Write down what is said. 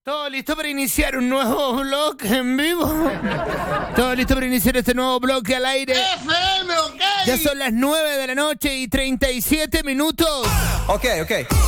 ¿Todo listo para iniciar un nuevo blog en vivo? ¿Todo listo para iniciar este nuevo bloque al aire? FM, ok. Ya son las 9 de la noche y 37 minutos. Ok.